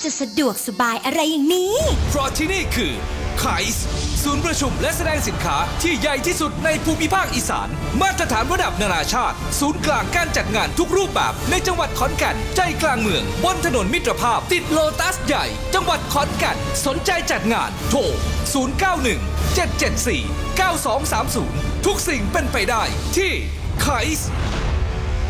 จะสะดวกสบายอะไรอย่างนี้เพราะที่นี่คือไคส์ศูนย์ประชุมและแสดงสินค้าที่ใหญ่ที่สุดในภูมิภาคอีสานมาตรฐานระดับนานาชาติศูนย์กลางการจัดงานทุกรูปแบบในจังหวัดขอนแก่นใจกลางเมืองบนถนนมิตรภาพติดโลตัสใหญ่จังหวัดขอนแก่นสนใจจัดงานโทร091 774 9230ทุกสิ่งเป็นไปได้ที่ไคส์